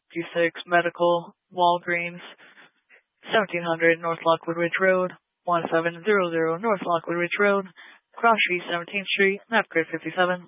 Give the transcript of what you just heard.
56 Medical, Walgreens, 1700 North Lockwood Ridge Road, 1700 North Lockwood Ridge Road, Crossview 17th Street, map grid 57.